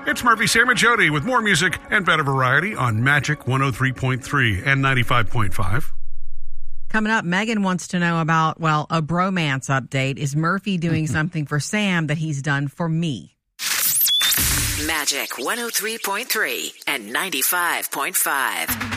It's Murphy, Sam, and Jody with more music and better variety on Magic 103.3 and 95.5. Coming up, Megan wants to know about, a bromance update. Is Murphy doing something for Sam that he's done for me? Magic 103.3 and 95.5.